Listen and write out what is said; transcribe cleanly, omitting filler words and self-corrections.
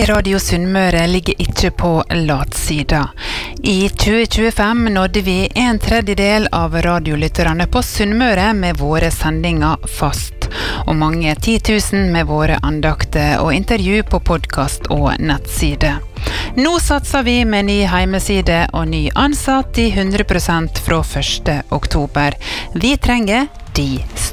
Radio Sunnmøre ligger ikke på latsida. I 2025 nådde vi 1/3 av radiolytterne på Sunnmøre med våre sendinger fast, og mange 10 000 med våre andakter og intervju på podcast og nettside. Nå satser vi med ny hjemmeside og ny ansatt i 100% fra 1. oktober. Vi trenger de